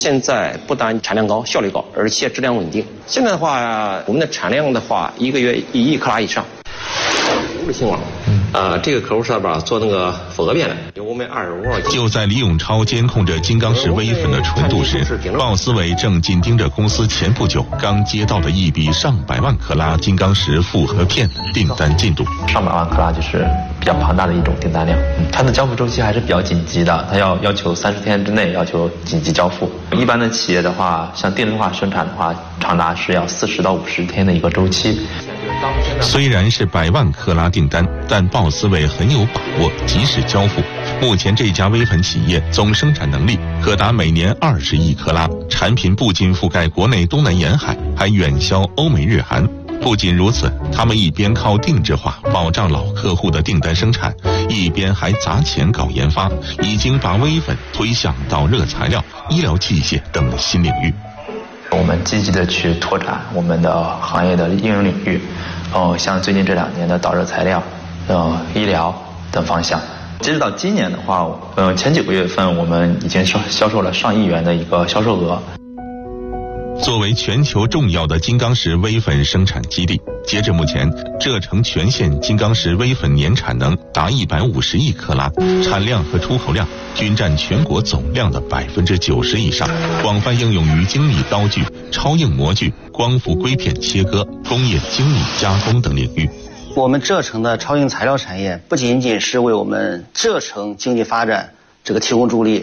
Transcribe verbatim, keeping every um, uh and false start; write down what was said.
现在不但产量高、效率高，而且质量稳定。现在的话，我们的产量的话，一个月一亿克拉以上。物理性网，呃，这个客户是吧做那个复合片的，有我们二十五号。 就在李永超监控着金刚石微粉的纯度时，鲍思伟正紧盯着公司前不久刚接到的一笔上百万克拉金刚石复合片订单进度。 上百万克拉就是比较庞大的一种订单量，嗯、它的交付周期还是比较紧急的，它要要求三十天之内要求紧急交付。一般的企业的话，像电动化生产的话，长达是要四十到五十天的一个周期。 虽然是百万克拉订单，但鲍思伟很有把握及时交付。目前这家微粉企业总生产能力可达每年二十亿克拉，产品不仅覆盖国内东南沿海，还远销欧美日韩。不仅如此，他们一边靠定制化保障老客户的订单生产，一边还砸钱搞研发，已经把微粉推向到热材料、医疗器械等新领域。 我们积极的去拓展我们的行业的应用领域，哦，像最近这两年的导热材料、呃医疗等方向。截止到今年的话，呃前几个月份我们已经销销售了上亿元的一个销售额。 作为全球重要的金刚石微粉生产基地，截至目前，浙城全县金刚石微粉年产能达一百五十亿克拉，产量和出口量均占全国总量的百分之九十以上，广泛应用于精密刀具、超硬模具、光伏硅片切割、工业精密加工等领域。 我们浙城的超硬材料产业不仅仅是为我们浙城经济发展这个提供助力，